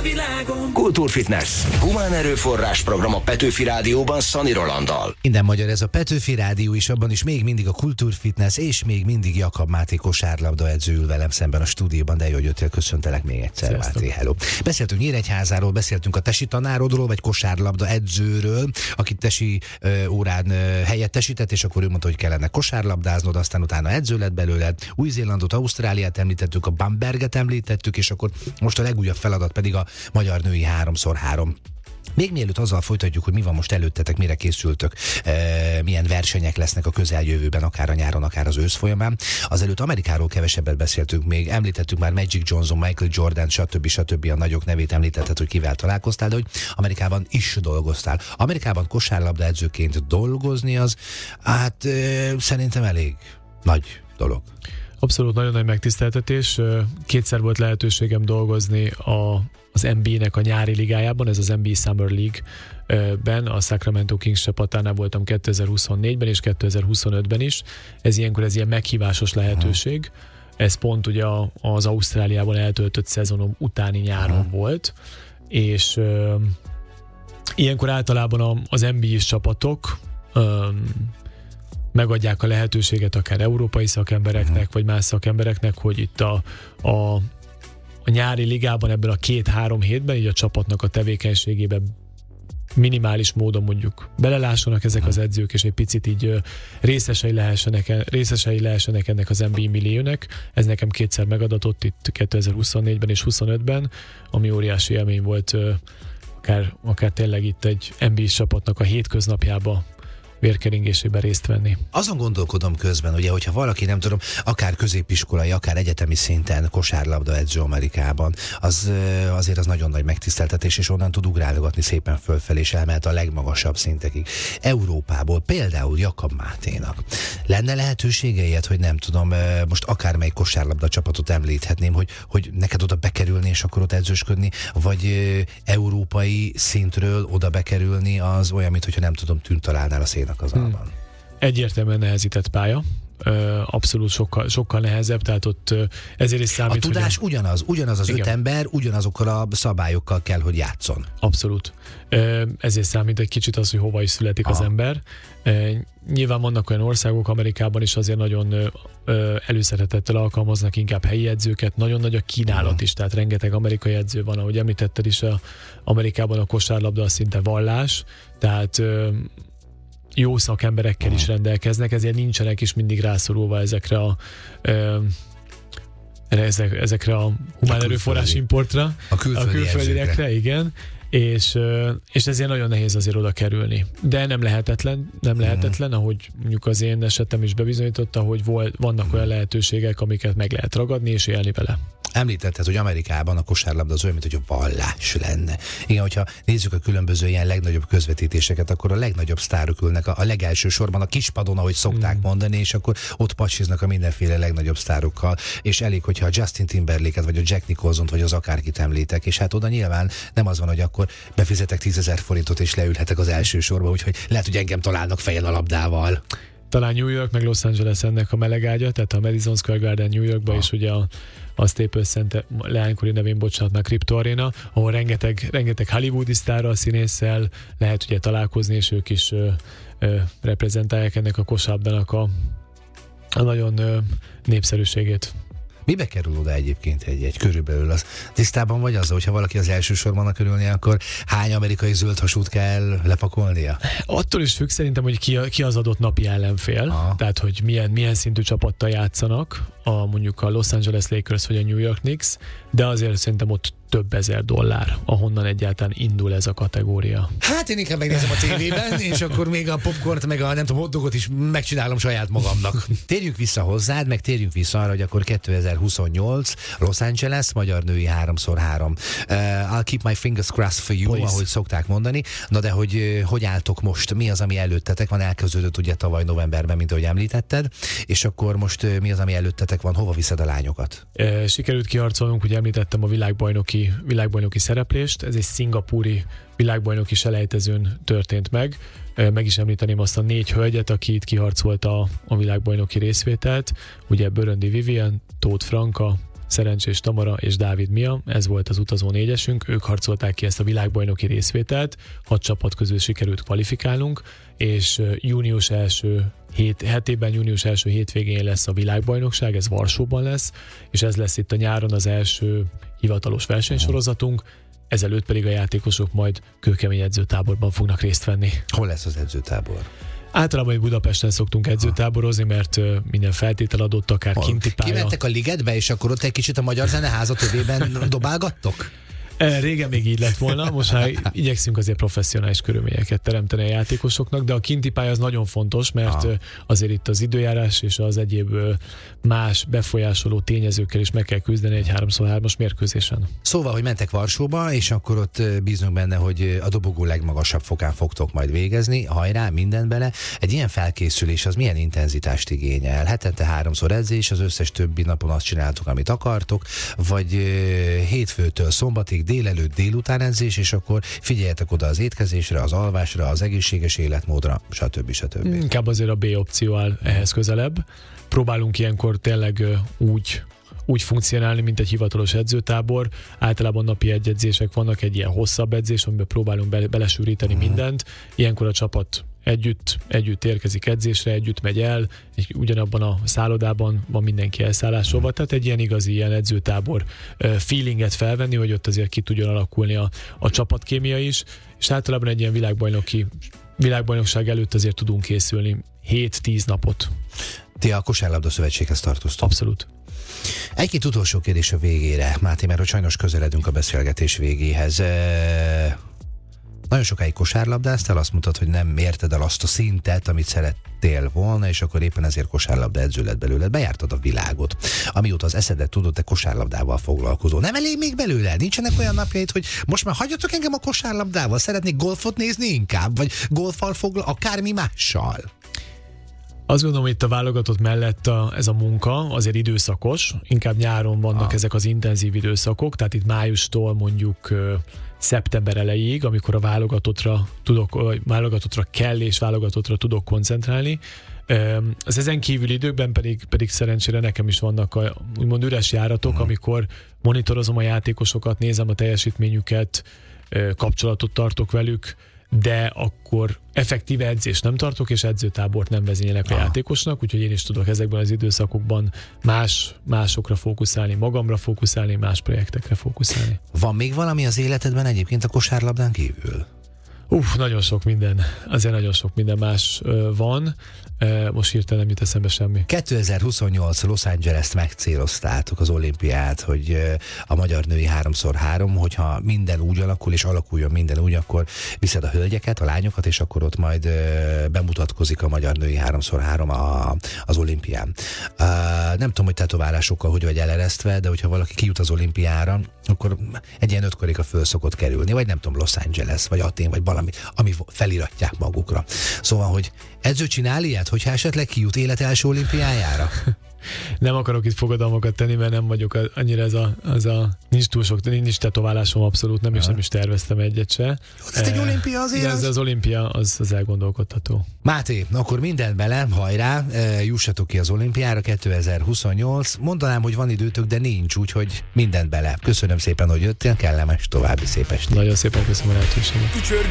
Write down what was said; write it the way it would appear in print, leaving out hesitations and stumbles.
világon. Kultúrfitness. Humán erőforrás program a Petőfi Rádióban Szani Rolanddal. Minden magyar, ez a Petőfi Rádió is, abban is még mindig a Kultúrfitness, és még mindig Jakab Máté kosárlabda edző ül velem szemben a stúdióban, de jó, hogy jöttél, köszöntelek még egyszer. Sziasztok. Máté, hello. Beszéltünk Nyíregyházáról, beszéltünk a tesi tanárodról, vagy kosárlabda edzőről, akit tesi órán helyettesített, és akkor ő mondta, hogy kellene kosárlabdáznod, aztán utána edző lett belőle, Új-Zélandot, Ausztráliát említettük, a Bamberget említettük, és akkor most a legújabb feladat pedig a magyar női 3x3. Még mielőtt azzal folytatjuk, hogy mi van most előttetek, mire készültök, milyen versenyek lesznek a közeljövőben, akár a nyáron, akár az ősz folyamán. Azelőtt Amerikáról kevesebbet beszéltünk még, említettük már Magic Johnson, Michael Jordan, stb. A nagyok nevét említetted, hogy kivel találkoztál, de hogy Amerikában is dolgoztál. Amerikában kosárlabda edzőként dolgozni az, hát szerintem elég nagy dolog. Abszolút nagyon nagy megtiszteltetés. Kétszer volt lehetőségem dolgozni az NBA-nek a nyári ligájában, ez az NBA Summer League-ben, a Sacramento Kings csapatánál voltam 2024-ben és 2025-ben is. Ez ilyen meghívásos lehetőség. Ez pont ugye az Ausztráliában eltöltött szezonom utáni nyáron volt, és ilyenkor általában az NBA-s csapatok megadják a lehetőséget akár európai szakembereknek, vagy más szakembereknek, hogy itt a nyári ligában ebben a 2-3 hétben így a csapatnak a tevékenységében minimális módon mondjuk belelássanak ezek az edzők, és egy picit így részesei lehessenek ennek az NBA milliónek. Ez nekem kétszer megadatott itt 2024-ben és 2025-ben, ami óriási élmény volt, akár tényleg itt egy NBA-s csapatnak a hétköznapjába vérkeringésében részt venni. Azon gondolkodom közben, ugye, hogyha valaki, nem tudom, akár középiskolai, akár egyetemi szinten kosárlabda edző Amerikában, azért az nagyon nagy megtiszteltetés, és onnan tud ugrálgatni szépen fölfelé, és elmehet a legmagasabb szintekig. Európából például Jakab Máténak lenne lehetősége ilyet, hogy nem tudom, most akármely kosárlabda csapatot említhetném, hogy neked oda bekerülni, és akkor ott edzősködni, vagy európai szintről oda bekerülni, az olyan, mintha nem tudom, tűnt találnál a szénak az alban. Egyértelműen nehezített pálya. Abszolút sokkal nehezebb, tehát ott ezért is számít. A tudás ugyanaz az 5 ember, ugyanazokkal a szabályokkal kell, hogy játszon. Abszolút. Ezért számít egy kicsit az, hogy hova is születik az ember. Nyilván vannak olyan országok, Amerikában is azért nagyon előszeretettel alkalmaznak inkább helyi edzőket, nagyon nagy a kínálat is, tehát rengeteg amerikai edző van, ahogy említetted is, Amerikában a kosárlabda szinte vallás, tehát jó szakemberekkel is rendelkeznek, ezért nincsenek is mindig rászorulva ezekre a humán erőforrás importra, a külföldiekre, igen, és ezért nagyon nehéz azért oda kerülni. De nem lehetetlen, ahogy mondjuk az én esetem is bebizonyította, hogy vannak olyan lehetőségek, amiket meg lehet ragadni és élni vele. Említetted, hogy Amerikában a kosárlabda az olyan, mint hogy a vallás lenne. Igen, hogyha nézzük a különböző ilyen legnagyobb közvetítéseket, akkor a legnagyobb sztárok ülnek a legelső sorban, a kispadon, ahogy szokták mondani, és akkor ott pacsiznak a mindenféle legnagyobb sztárokkal, és elég, hogyha a Justin Timberlake-et, vagy a Jack Nicholsont, vagy az akárkit említek, és hát oda nyilván nem az van, hogy akkor befizetek 10 000 forintot, és leülhetek az első sorba, úgyhogy lehet, hogy engem találnak fejen a labdával. Talán New York, meg Los Angeles ennek a melegágya, tehát a Madison Square Garden New Yorkban is ugye a Staples Center leánykori nevén, bocsánat, már Crypto Arena, ahol rengeteg hollywoodi sztárral, színésszel lehet ugye találkozni, és ők is reprezentálják ennek a kosárlabdának a nagyon népszerűségét. Mibe kerül oda egyébként egy körülbelül? Az tisztában vagy azzal, hogyha valaki az első sorban körülni, akkor hány amerikai zöldhasút kell lepakolnia? Attól is függ szerintem, hogy ki az adott napi ellenfél, tehát hogy milyen szintű csapattal játszanak, mondjuk a Los Angeles Lakers vagy a New York Knicks, de azért szerintem ott több ezer dollár, ahonnan egyáltalán indul ez a kategória. Hát én inkább megnézem a tévében, és akkor még a popcornt, meg a nem tudom, hotdogot is megcsinálom saját magamnak. Térjünk vissza hozzád, meg térjünk vissza arra, hogy akkor 2028 Los Angeles, magyar női 3x3. I'll keep my fingers crossed for you, please, ahogy szokták mondani. Na de hogy álltok most? Mi az, ami előttetek van? Elkezdődött ugye tavaly novemberben, mint ahogy említetted, és akkor most mi az, ami előttetek van? Hova viszed a lányokat? Sikerült kiharcolnunk, hogy említettem a világbajnoki szereplést. Ez egy szingapúri világbajnoki selejtezőn történt meg. Meg is említeném azt a 4 hölgyet, aki itt kiharcolta a világbajnoki részvételt. Ugye Böröndi Vivian, Tóth Franka, Szerencsés Tamara és Dávid Mia, ez volt az utazó négyesünk, ők harcolták ki ezt a világbajnoki részvételt, 6 csapat közül sikerült kvalifikálnunk, és június első hétvégén lesz a világbajnokság, ez Varsóban lesz, és ez lesz itt a nyáron az első hivatalos versenysorozatunk, ezelőtt pedig a játékosok majd kőkemény edzőtáborban fognak részt venni. Hol lesz az edzőtábor? Általában Budapesten szoktunk edzőtáborozni, mert minden feltétel adott, akár kinti pálya. Kimentek a ligetbe, és akkor ott egy kicsit a Magyar Zeneháza övében dobálgattok? Régen még így lett volna, most már igyekszünk azért professzionális körülményeket teremteni a játékosoknak, de a kinti pálya az nagyon fontos, mert azért itt az időjárás és az egyéb más befolyásoló tényezőkkel is meg kell küzdeni egy 3x3-as mérkőzésen. Szóval, hogy mentek Varsóba, és akkor ott bízunk benne, hogy a dobogó legmagasabb fokán fogtok majd végezni, hajrá, minden bele. Egy ilyen felkészülés az milyen intenzitást igényel? Hetente 3-szor edzés, az összes többi napon azt csináltuk, amit akartok, vagy hétfőtől szombatig délelőtt, délután edzés, és akkor figyeljetek oda az étkezésre, az alvásra, az egészséges életmódra, stb. Inkább azért a B opció áll ehhez közelebb. Próbálunk ilyenkor tényleg úgy funkcionálni, mint egy hivatalos edzőtábor. Általában napi edzések vannak, egy ilyen hosszabb edzés, amiben próbálunk belesűríteni mindent. Ilyenkor a csapat együtt érkezik edzésre, együtt megy el, ugyanabban a szállodában van mindenki elszállásolva, tehát egy igazi edzőtábor feelinget felvenni, hogy ott azért ki tudjon alakulni a csapatkémia is, és általában egy ilyen világbajnokság előtt azért tudunk készülni 7-10 napot. Ti a Kosárlabda Szövetséghez tartoztok? Abszolút. Egy-két utolsó kérdés a végére, Máté, mert hogy sajnos közeledünk a beszélgetés végéhez. Nagyon sokáig kosárlabdáztál, azt mondtad, hogy nem érted el azt a szintet, amit szerettél volna, és akkor éppen ezért kosárlabda edző lett belőled. Bejártad a világot. Amióta az eszedet tudod, te kosárlabdával foglalkozol. Nem elég még belőle? Nincsenek olyan napjaid, hogy most már hagyjatok engem a kosárlabdával? Szeretnék golfot nézni inkább? Vagy golffal akármi mással? Azt gondolom, hogy itt a válogatott mellett ez a munka azért időszakos, inkább nyáron vannak ezek az intenzív időszakok, tehát itt májustól mondjuk szeptember elejéig, amikor a válogatottra kell és válogatottra tudok koncentrálni. Az ezen kívüli időkben pedig szerencsére nekem is vannak úgymond üres járatok, amikor monitorozom a játékosokat, nézem a teljesítményüket, kapcsolatot tartok velük, de akkor effektíve edzést nem tartok, és edzőtábort nem vezényelek a játékosnak, úgyhogy én is tudok ezekben az időszakokban másokra fókuszálni, magamra fókuszálni, más projektekre fókuszálni. Van még valami az életedben egyébként a kosárlabdán kívül? Nagyon sok minden. Azért nagyon sok minden más van. Most hirtelen nem jut eszembe semmi. 2028 Los Angeles-t megcéloztátok, az olimpiát, hogy a magyar női 3x3, hogyha minden úgy alakul, és alakuljon minden úgy, akkor viszed a hölgyeket, a lányokat, és akkor ott majd bemutatkozik a magyar női 3x3 az olimpián. Nem tudom, hogy tetoválásokkal hogy vagy eleresztve, de hogyha valaki kijut az olimpiára, akkor egy ilyen 5 karika föl szokott kerülni, vagy nem tudom, Los Angeles, vagy Atén, vagy valami, ami feliratják magukra. Szóval, hogy edző csinál ilyet, hogyha esetleg kijut élet első olimpiájára? Nem akarok itt fogadalmakat tenni, mert nem vagyok annyira nincs tetoválásom abszolút, nem is terveztem egyet se. Ez egy olimpia azért. Ez az olimpia, az elgondolkodható. Máté, akkor mindent bele, hajrá, jussatok ki az olimpiára 2028. Mondanám, hogy van időtök, de nincs, úgyhogy mindent bele. Köszönöm szépen, hogy jöttél, kellemes további szép estét. Nagyon szépen köszönöm a lehetőséget.